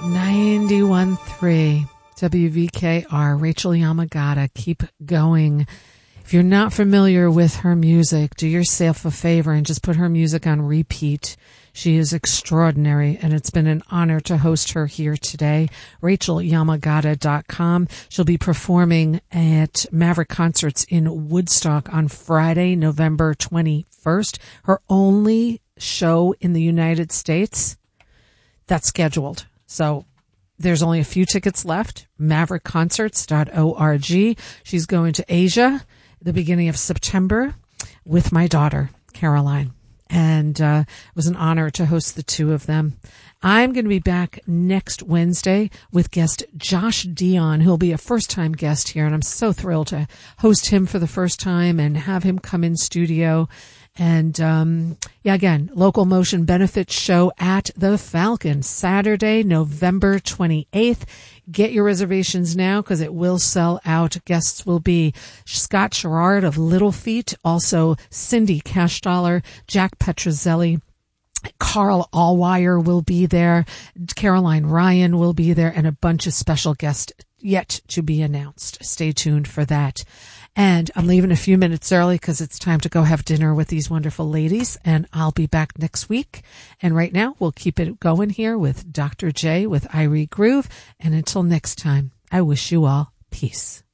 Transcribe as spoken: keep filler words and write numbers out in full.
ninety-one point three W V K R, Rachel Yamagata, keep going. If you're not familiar with her music, do yourself a favor and just put her music on repeat. She is extraordinary, and it's been an honor to host her here today. Rachel Yamagata dot com. She'll be performing at Maverick Concerts in Woodstock on Friday, November twenty-first. Her only show in the United States that's scheduled. So there's only a few tickets left. maverick concerts dot org. She's going to Asia at the beginning of September with my daughter, Caroline. And uh, it was an honor to host the two of them. I'm going to be back next Wednesday with guest Josh Dion, who'll be a first-time guest here. And I'm so thrilled to host him for the first time and have him come in studio. And, um, yeah, again, Local Motion Benefits Show at the Falcon, Saturday, November twenty-eighth. Get your reservations now because it will sell out. Guests will be Scott Sherrard of Little Feat, also Cindy Cashdollar, Jack Petrozelli, Carl Allwire will be there, Caroline Ryan will be there, and a bunch of special guests yet to be announced. Stay tuned for that. And I'm leaving a few minutes early because it's time to go have dinner with these wonderful ladies, and I'll be back next week. And right now, we'll keep it going here with Doctor J with Irie Groove. And until next time, I wish you all peace.